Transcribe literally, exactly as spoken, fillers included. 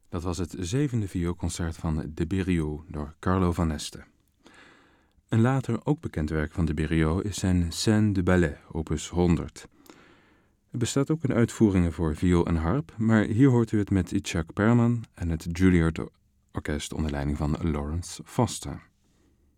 Dat was het zevende vioolconcert van De Beriot door Carlo van Este. Een later ook bekend werk van De Beriot is zijn Scène de Ballet, opus honderd. Er bestaat ook een uitvoeringen voor viool en harp, maar hier hoort u het met Itzhak Perlman en het Juilliard Orkest onder leiding van Lawrence Foster.